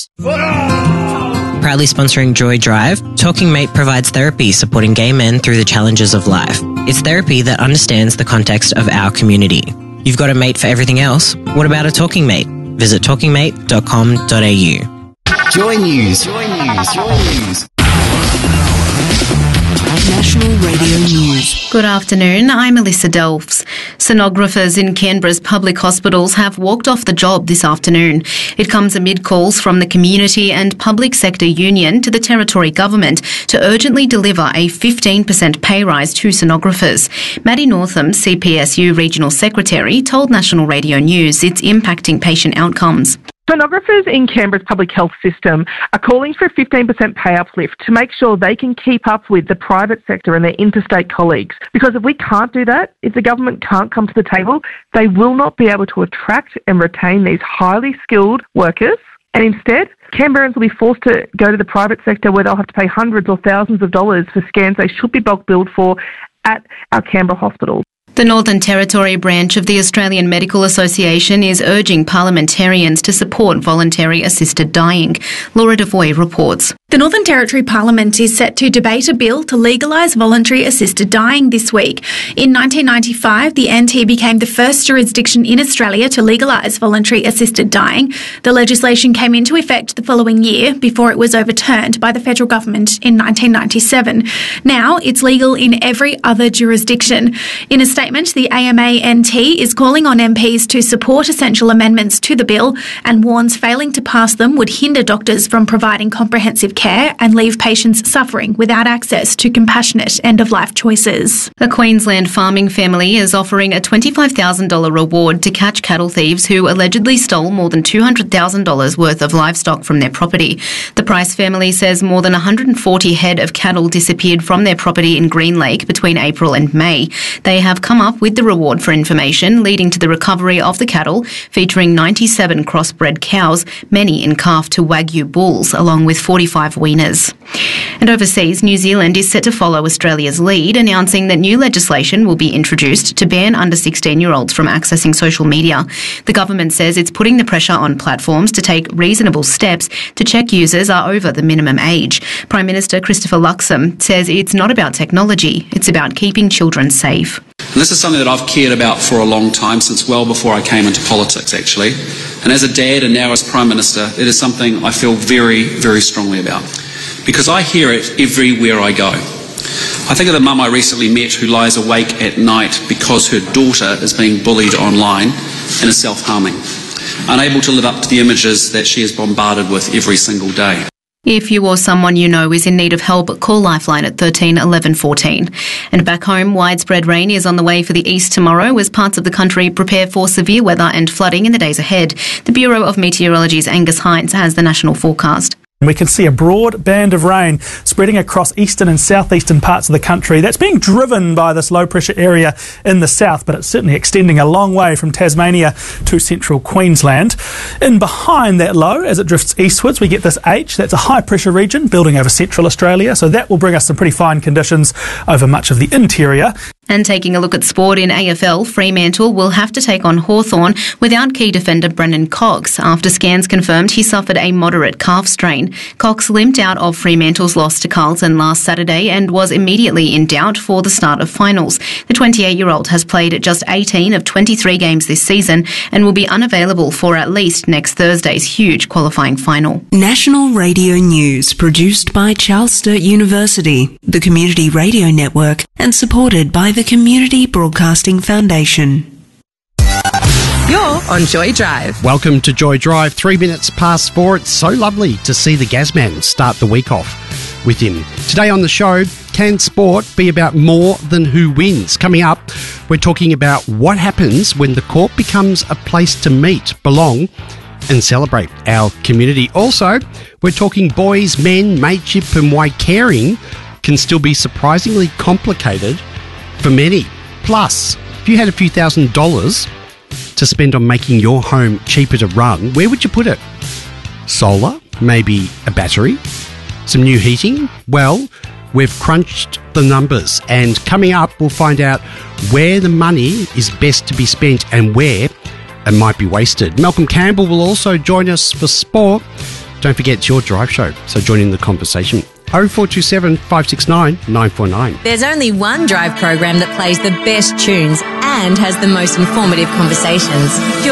News. Proudly sponsoring Joy Drive, Talking Mate provides therapy supporting gay men through the challenges of life. It's therapy that understands the context of our community. You've got a mate for everything else. What about a talking mate? Visit talkingmate.com.au. Joy News. National Radio News. Good afternoon, I'm Alyssa Delphs. Sonographers in Canberra's public hospitals have walked off the job this afternoon. It comes amid calls from the community and public sector union to the Territory Government to urgently deliver a 15% pay rise to sonographers. Maddie Northam, CPSU Regional Secretary, told National Radio News it's impacting patient outcomes. Sonographers in Canberra's public health system are calling for a 15% pay uplift to make sure they can keep up with the private sector and their interstate colleagues. Because if we can't do that, if the government can't come to the table, they will not be able to attract and retain these highly skilled workers. And instead, Canberrans will be forced to go to the private sector where they'll have to pay hundreds or thousands of dollars for scans they should be bulk billed for at our Canberra hospitals. The Northern Territory branch of the Australian Medical Association is urging parliamentarians to support voluntary assisted dying. Laura Devoy reports. The Northern Territory Parliament is set to debate a bill to legalise voluntary assisted dying this week. In 1995, the NT became the first jurisdiction in Australia to legalise voluntary assisted dying. The legislation came into effect the following year before it was overturned by the federal government in 1997. Now it's legal in every other jurisdiction. In a statement, the AMA-NT is calling on MPs to support essential amendments to the bill and warns failing to pass them would hinder doctors from providing comprehensive care and leave patients suffering without access to compassionate end-of-life choices. A Queensland farming family is offering a $25,000 reward to catch cattle thieves who allegedly stole more than $200,000 worth of livestock from their property. The Price family says more than 140 head of cattle disappeared from their property in Green Lake between April and May. They have come up with the reward for information, leading to the recovery of the cattle, featuring 97 crossbred cows, many in calf to Wagyu bulls, along with 45 weaners. And overseas, New Zealand is set to follow Australia's lead, announcing that new legislation will be introduced to ban under 16-year-olds from accessing social media. The government says it's putting the pressure on platforms to take reasonable steps to check users are over the minimum age. Prime Minister Christopher Luxon says it's not about technology, it's about keeping children safe. And this is something that I've cared about for a long time, since well before I came into politics, actually. And as a dad and now as Prime Minister, it is something I feel very, very strongly about. Because I hear it everywhere I go. I think of the mum I recently met who lies awake at night because her daughter is being bullied online and is self-harming, unable to live up to the images that she is bombarded with every single day. If you or someone you know is in need of help, call Lifeline at 13 11 14. And back home, widespread rain is on the way for the east tomorrow as parts of the country prepare for severe weather and flooding in the days ahead. The Bureau of Meteorology's Angus Hines has the national forecast. We can see a broad band of rain spreading across eastern and southeastern parts of the country. That's being driven by this low pressure area in the south, but it's certainly extending a long way from Tasmania to central Queensland. In behind that low, as it drifts eastwards, we get this H. That's a high pressure region building over central Australia, so that will bring us some pretty fine conditions over much of the interior. And taking a look at sport in AFL, Fremantle will have to take on Hawthorn without key defender Brendan Cox after scans confirmed he suffered a moderate calf strain. Cox limped out of Fremantle's loss to Carlton last Saturday and was immediately in doubt for the start of finals. The 28-year-old has played just 18 of 23 games this season and will be unavailable for at least next Thursday's huge qualifying final. National Radio News, produced by Charles Sturt University, the Community Radio Network, and supported by the Community Broadcasting Foundation. You're on Joy Drive. Welcome to Joy Drive, 3 minutes past 4. It's so lovely to see the Gazman start the week off with him. Today on the show, can sport be about more than who wins? Coming up, we're talking about what happens when the court becomes a place to meet, belong and celebrate our community. Also, we're talking boys, men, mateship and why caring can still be surprisingly complicated for many. Plus, if you had a few $1,000s to spend on making your home cheaper to run, where would you put it? Solar? Maybe a battery? Some new heating? Well, we've crunched the numbers, and coming up we'll find out where the money is best to be spent and where it might be wasted. Malcolm Campbell will also join us for sport Don't forget it's your drive show, so join in the conversation. 0427 569 949. There's only one drive program that plays the best tunes and has the most informative conversations. Pure